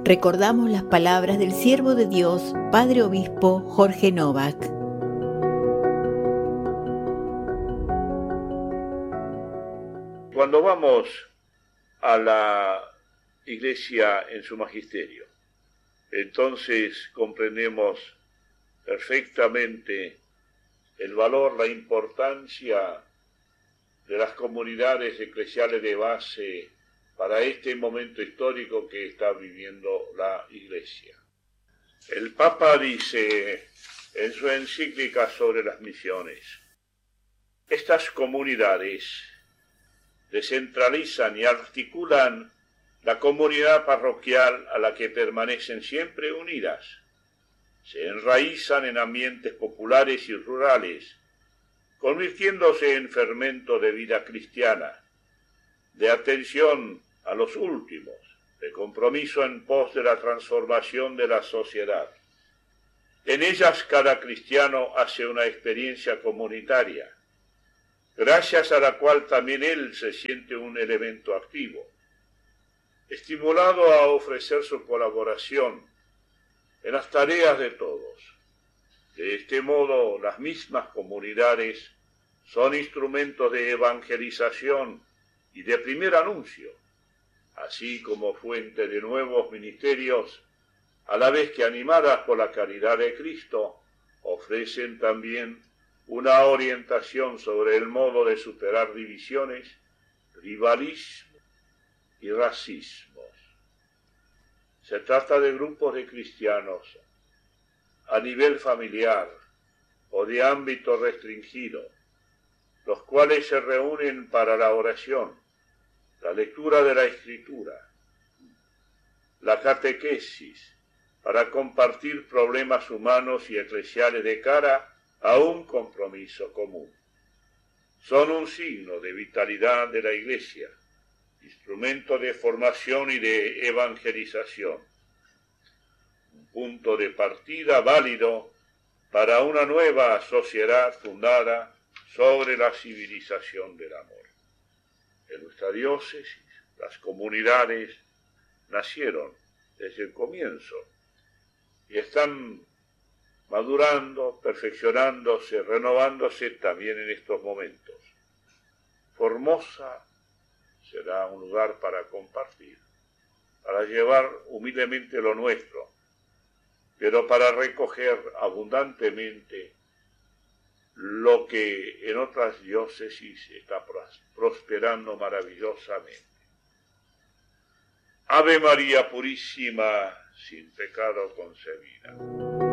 Recordamos las palabras del siervo de Dios, Padre Obispo Jorge Novak. Cuando vamos a la Iglesia en su magisterio, entonces comprendemos perfectamente el valor, la importancia de las comunidades eclesiales de base para este momento histórico que está viviendo la Iglesia. El Papa dice en su encíclica sobre las misiones: estas comunidades descentralizan y articulan la comunidad parroquial a la que permanecen siempre unidas. Se enraizan en ambientes populares y rurales, convirtiéndose en fermento de vida cristiana, de atención a los últimos, de compromiso en pos de la transformación de la sociedad. En ellas cada cristiano hace una experiencia comunitaria, gracias a la cual también él se siente un elemento activo, estimulado a ofrecer su colaboración en las tareas de todos. De este modo, las mismas comunidades son instrumentos de evangelización y de primer anuncio, así como fuente de nuevos ministerios, a la vez que, animadas por la caridad de Cristo, ofrecen también una orientación sobre el modo de superar divisiones, rivalismos y racismos. Se trata de grupos de cristianos a nivel familiar o de ámbito restringido, los cuales se reúnen para la oración, la lectura de la Escritura, la catequesis, para compartir problemas humanos y eclesiales de cara a un compromiso común. Son un signo de vitalidad de la Iglesia, instrumento de formación y de evangelización, un punto de partida válido para una nueva sociedad fundada sobre la civilización del amor. En nuestra diócesis, las comunidades nacieron desde el comienzo y están madurando, perfeccionándose, renovándose también en estos momentos. Formosa será un lugar para compartir, para llevar humildemente lo nuestro, pero para recoger abundantemente lo que en otras diócesis está prosperando maravillosamente. Ave María Purísima, sin pecado concebida.